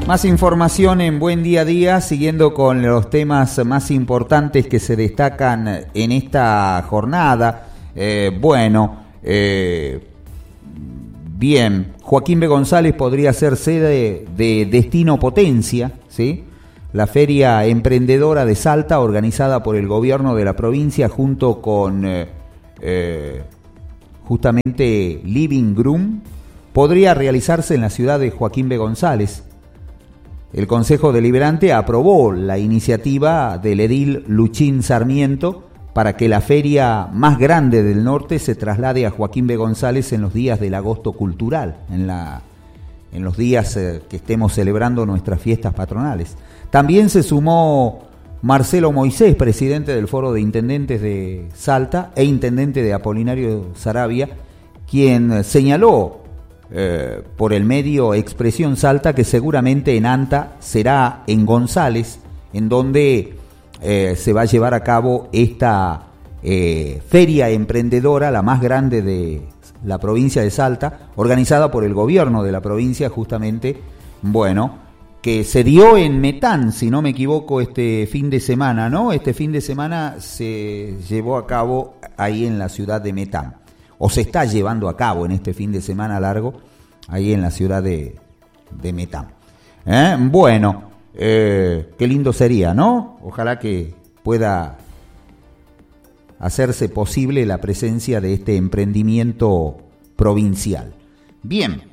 Más información en Buen Día a Día, siguiendo con los temas más importantes que se destacan en esta jornada. Bien, Joaquín B. González podría ser sede de Destino Potencia, ¿sí? La feria emprendedora de Salta, organizada por el gobierno de la provincia junto con justamente Living Groom, podría realizarse en la ciudad de Joaquín B. González. El Consejo Deliberante aprobó la iniciativa del edil Luchín Sarmiento para que la feria más grande del norte se traslade a Joaquín B. González en los días del agosto cultural, en los días que estemos celebrando nuestras fiestas patronales. También se sumó Marcelo Moisés, presidente del Foro de Intendentes de Salta e intendente de Apolinario Saravia, quien señaló por el medio Expresión Salta que seguramente en Anta será en González, en donde se va a llevar a cabo esta feria emprendedora, la más grande de la provincia de Salta, organizada por el gobierno de la provincia justamente, que se dio en Metán, si no me equivoco, este fin de semana, ¿no? Este fin de semana se llevó a cabo ahí en la ciudad de Metán, o se está llevando a cabo en este fin de semana largo, ahí en la ciudad de Metán. Qué lindo sería, ¿no? Ojalá que pueda hacerse posible la presencia de este emprendimiento provincial. Bien.